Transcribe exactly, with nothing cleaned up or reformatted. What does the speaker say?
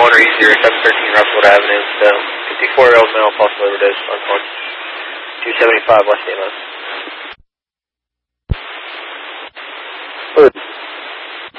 corner easier, seven thirteen Russell Avenue. So fifty-four-year-old male, possible overdose on phone. two seventy-five West Amos.